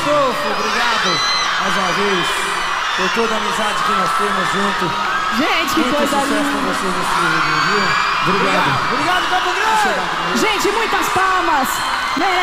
Rodolfo, obrigado mais uma vez por toda a amizade que nós temos junto. Gente, que muito coisa sucesso linda. pra vocês nesse vídeo, viu? Obrigado. Obrigado, Campo Grande! Gente, muitas palmas.